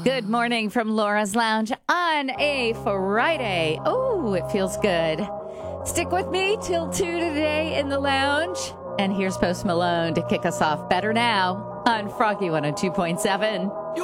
Good morning from Laura's Lounge on a Friday. Oh, it feels good. Stick with me till 2 today in the lounge. And here's Post Malone to kick us off. Better Now on Froggy 102.7.